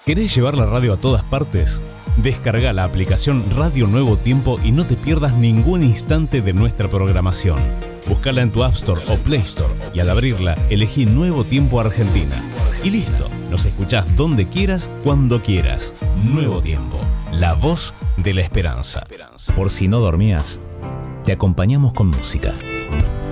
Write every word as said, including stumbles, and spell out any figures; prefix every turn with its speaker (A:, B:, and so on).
A: ¿Querés llevar la radio a todas partes? Descarga la aplicación Radio Nuevo Tiempo y no te pierdas ningún instante de nuestra programación. Búscala en tu App Store o Play Store y al abrirla elegí Nuevo Tiempo Argentina. Y listo, nos escuchás donde quieras, cuando quieras. Nuevo Tiempo, la voz de la esperanza. Por si no dormías, te acompañamos con música.